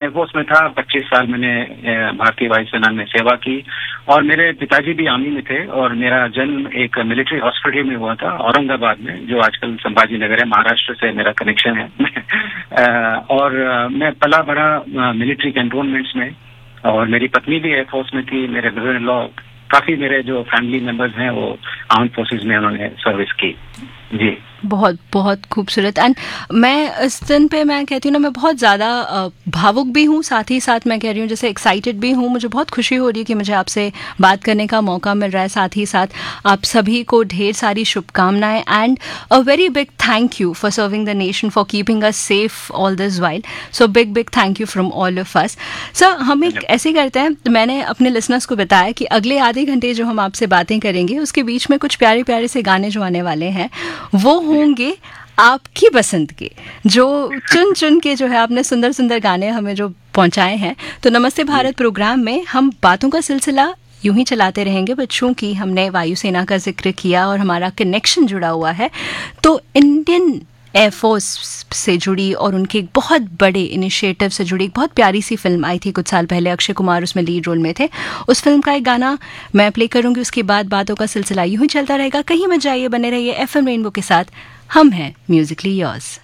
Air force में था, 25 साल मैंने भारतीय वायुसेना में सेवा की और मेरे पिताजी भी आर्मी में थे और मेरा जन्म एक मिलिट्री हॉस्पिटल में हुआ था औरंगाबाद में, जो आजकल संभाजी नगर है। महाराष्ट्र से मेरा कनेक्शन है। और मैं पला बड़ा मिलिट्री कैंटोनमेंट्स में, और मेरी पत्नी भी एयरफोर्स में थी। मेरे ब्रदर इन लॉ, काफी मेरे जो फैमिली मेंबर्स हैं वो आर्म फोर्सेज में उन्होंने सर्विस की। जी, बहुत बहुत खूबसूरत। एंड मैं इस दिन पे मैं कहती हूँ ना, मैं बहुत ज़्यादा भावुक भी हूँ, साथ ही साथ मैं कह रही हूँ जैसे एक्साइटेड भी हूँ। मुझे बहुत खुशी हो रही है कि मुझे आपसे बात करने का मौका मिल रहा है। साथ ही साथ आप सभी को ढेर सारी शुभकामनाएं and a very big thank you for serving the nation, for keeping us safe all this while. So big big thank you from all of us. Sir, हम एक ऐसे करते हैं, मैंने अपने लिसनर्स को बताया कि अगले आधे घंटे जो हम आपसे बातें करेंगे उसके बीच में कुछ प्यारे प्यारे से गाने जो आने वाले हैं वो होंगे आपकी पसंद के, जो चुन चुन के जो है आपने सुंदर सुंदर गाने हमें जो पहुंचाए हैं। तो नमस्ते भारत प्रोग्राम में हम बातों का सिलसिला यूं ही चलाते रहेंगे, बट चूंकि हमने वायुसेना का जिक्र किया और हमारा कनेक्शन जुड़ा हुआ है, तो इंडियन एयरफोर्स से जुड़ी और उनके एक बहुत बड़े इनिशिएटिव से जुड़ी एक बहुत प्यारी सी फिल्म आई थी कुछ साल पहले, अक्षय कुमार उसमें लीड रोल में थे। उस फिल्म का एक गाना मैं प्ले करूंगी, उसके बाद बातों का सिलसिला यूं ही चलता रहेगा। कहीं मत जाइए, बने रहिए FM रेनबो के साथ। हम हैं म्यूजिकली योर्स।